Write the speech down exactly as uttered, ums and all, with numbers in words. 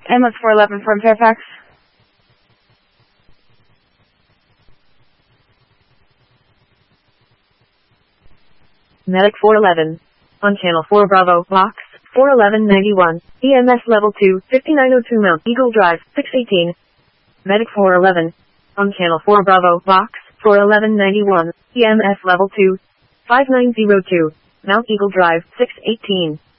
M S four eleven from Fairfax. Medic four eleven. On channel four Bravo, box, four eleven ninety-one, E M S level two, fifty-nine oh two Mount Eagle Drive, six eighteen. Medic four eleven. On channel four Bravo, box, four eleven ninety-one, E M S level two, five nine oh two, Mount Eagle Drive, six eighteen.